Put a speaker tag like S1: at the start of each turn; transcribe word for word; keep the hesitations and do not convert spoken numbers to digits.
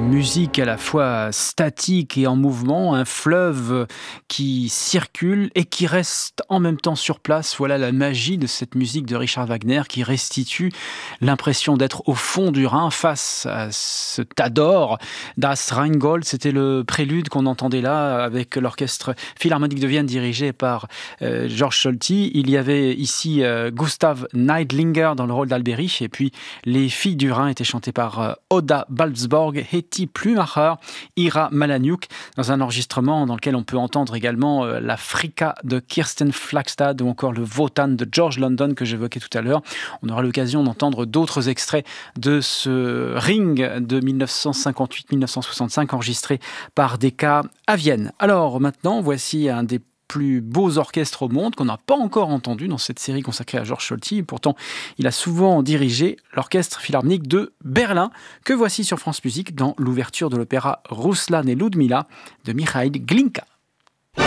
S1: musique à la fois statique et en mouvement, un fleuve qui circule et qui reste en même temps sur place. Voilà la magie de cette musique de Richard Wagner qui restitue l'impression d'être au fond du Rhin face à ce tas d'or. Das Rheingold, c'était le prélude qu'on entendait là avec l'orchestre philharmonique de Vienne dirigé par euh, Georg Solti. Il y avait ici euh, Gustav Neidlinger dans le rôle d'Alberich et puis les filles du Rhin étaient chantées par euh, Oda Balsborg, Hetty Plumacher, Ira Malaniuk, dans un enregistrement dans lequel on peut entendre également euh, la Frika de Kirsten Flagstad ou encore le Wotan de George London que j'évoquais tout à l'heure. On aura l'occasion d'entendre d'autres extraits de ce Ring de dix-neuf cent cinquante-huit dix-neuf cent soixante-cinq enregistré par Decca à Vienne. Alors maintenant, voici un des plus beaux orchestres au monde qu'on n'a pas encore entendu dans cette série consacrée à Georg Solti. Pourtant, il a souvent dirigé l'orchestre philharmonique de Berlin, que voici sur France Musique dans l'ouverture de l'opéra Ruslan et Ludmilla de Mikhail Glinka.